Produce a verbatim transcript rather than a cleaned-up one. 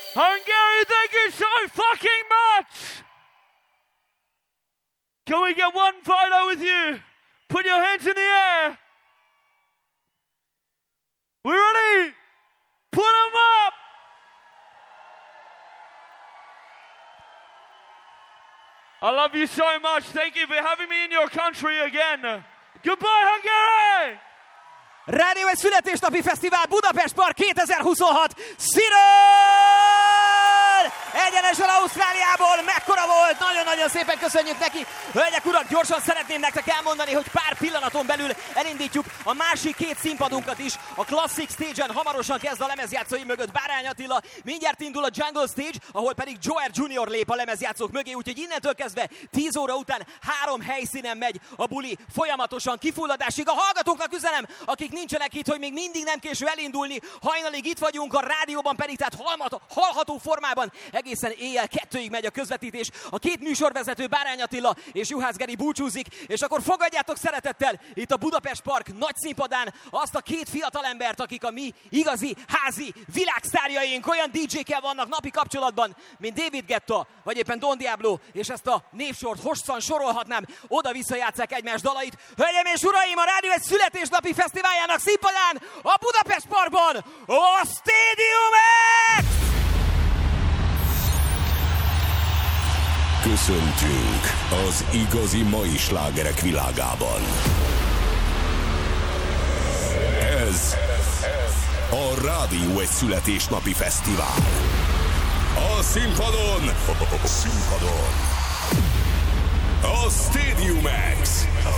Hungary, thank you so fucking much! Can we get one photo with you? Put your hands in the air. We ready? Put them up! I love you so much. Thank you for having me in your country again. Goodbye, Hungary! Rádió egy születésnapi fesztivál Budapest Park kétezer-huszonhat. Cyril! Egyenesen Ausztráliából, mekkora volt, nagyon-nagyon szépen köszönjük neki. Hölgyek, urak, gyorsan szeretném nektek elmondani, hogy pár pillanaton belül elindítjuk a másik két színpadunkat is. A Classic Stage-en hamarosan kezd a lemezjátszói mögött Bárány Attila, mindjárt indul a Jungle Stage, ahol pedig Joer junior lép a lemezjátszók mögé, úgyhogy innentől kezdve tíz óra után három helyszínen megy a buli folyamatosan kifulladásig. A hallgatóknak üzenem, akik nincsenek itt, hogy még mindig nem késő elindulni, hajnalig itt vagyunk, a rádióban pedig, tehát hallható, hallható formában egészen éjjel kettőig megy a közvetítés. A két műsorvezető Bárány Attila és Juhász Geri búcsúzik, és akkor fogadjátok szeretettel itt a Budapest Park nagy színpadán azt a két fiatalembert, akik a mi igazi házi világsztárjaink, olyan dé dzsékkel vannak napi kapcsolatban, mint David Guetta, vagy éppen Don Diablo, és ezt a névsort hosszan sorolhatnám, oda-vissza játsszák egymás dalait. Hölgyeim és uraim, a rádió egy születésnapi fesztiváljának színpadán, a Budapest Parkban, a Stadium X! Köszöntünk az igazi mai slágerek világában. Ez a Rádió egy születésnapi fesztivál. A színpadon, a színpadon, a Stadium X.